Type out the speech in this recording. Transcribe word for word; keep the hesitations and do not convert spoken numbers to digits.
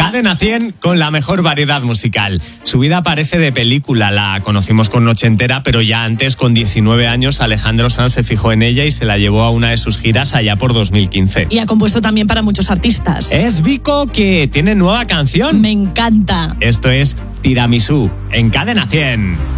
Cadena cien con la mejor variedad musical. Su vida parece de película, la conocimos con Noche Entera, pero ya antes, con diecinueve años, Alejandro Sanz se fijó en ella y se la llevó a una de sus giras allá por dos mil quince. Y ha compuesto también para muchos artistas. Es Vico, que tiene nueva canción. Me encanta. Esto es Tiramisú, en Cadena cien.